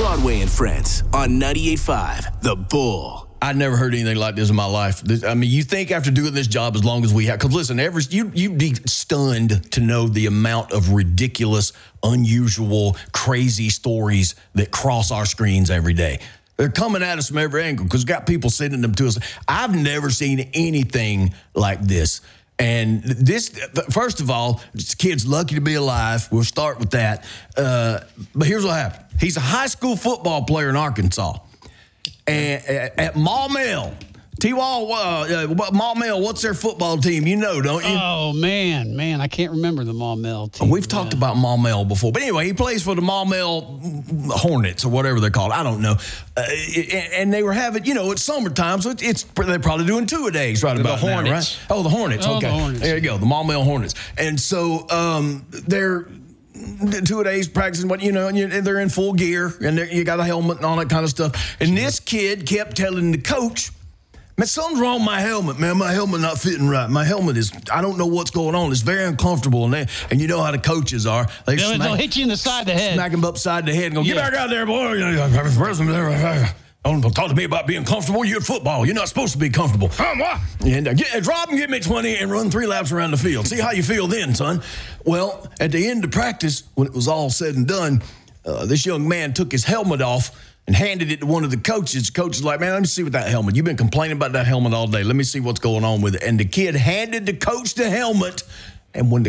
Broadway and Friends on 98.5 The Bull. I'd never heard anything like this in my life. I mean, you think after doing this job as long as we have, because listen, you'd be stunned to know the amount of ridiculous, unusual, crazy stories that cross our screens every day. They're coming at us from every angle because we've got people sending them to us. I've never seen anything like this. And this, first of all, this kid's lucky to be alive. We'll start with that. But here's what happened. He's a high school football player in Arkansas. And at Maumelle, Maumelle, what's their football team? You know, don't you? Oh, man, I can't remember the Maumelle team. We've talked about Maumelle before. But anyway, he plays for the Maumelle Hornets or whatever they're called. I don't know. And they were having, it's summertime, so they're probably doing two-a-days right about now, right? Oh, the Hornets. Oh, okay. The Hornets. There you go, the Maumelle Hornets. And so they're 2 days practicing, and they're in full gear, and you got a helmet and all that kind of stuff. And this kid kept telling the coach, man, something's wrong with my helmet, man. My helmet not fitting right. My helmet I don't know what's going on. It's very uncomfortable. And you know how the coaches are. They'll hit you in the side of the head. Smack him upside the head and go, get back out there, boy. Don't talk to me about being comfortable. You're football. You're not supposed to be comfortable. And drop and give me 20 and run 3 laps around the field. See how you feel then, son. Well, at the end of practice, when it was all said and done, this young man took his helmet off and handed it to one of the coaches. The coach was like, man, let me see what that helmet. You've been complaining about that helmet all day. Let me see what's going on with it. And the kid handed the coach the helmet. And when the